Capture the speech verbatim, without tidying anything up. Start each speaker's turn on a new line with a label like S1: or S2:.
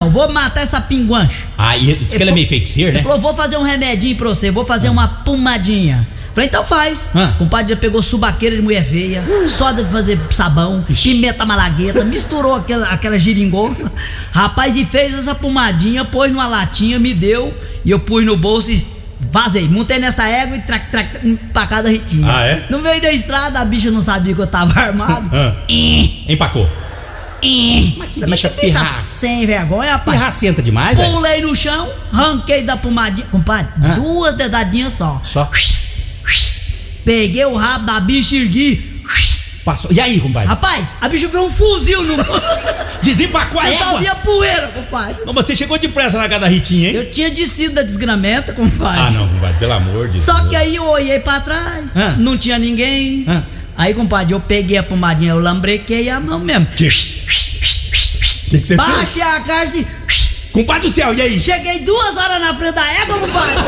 S1: não, vou matar essa pinguancha.
S2: Ah, e ele disse que ele é meio feiticeiro, né?
S1: Ele falou, vou fazer um remedinho pra você, vou fazer ah. uma pomadinha. Falei, então faz. Ah. O compadre já pegou subaqueira de mulher feia, hum. soda de fazer sabão, Ixi. pimenta malagueta, misturou aquela, aquela giringonça. Rapaz, e fez essa pomadinha, pôs numa latinha, me deu, e eu pus no bolso e vazei. Montei nessa égua e trac, trac, pra cada Ritinha.
S2: Ah, é?
S1: No meio da estrada, a bicha não sabia que eu tava armado.
S2: Ah. Empacou.
S1: Mas que bicha, bicha sem vergonha, rapaz.
S2: Pirracenta demais, velho.
S1: Pulei no chão, ranquei da pomadinha. Compadre, ah. duas dedadinhas só.
S2: Só?
S1: Peguei o rabo da bicha e ergui.
S2: Passou. E aí, compadre?
S1: Rapaz, a bicha veio um fuzil no...
S2: Desempacou a égua?
S1: Você só via poeira, compadre.
S2: Mas você chegou depressa na casa da Ritinha, hein?
S1: Eu tinha descido da desgramenta, compadre.
S2: Ah, não, compadre, pelo amor de Deus.
S1: Só que aí eu olhei pra trás, ah. não tinha ninguém.
S2: Ah.
S1: Aí, compadre, eu peguei a pomadinha, eu lambrequei a mão mesmo.
S2: Que que, que você
S1: Baixei
S2: fez?
S1: a cara assim...
S2: Compadre do céu, e aí?
S1: Cheguei duas horas na frente da égua, compadre.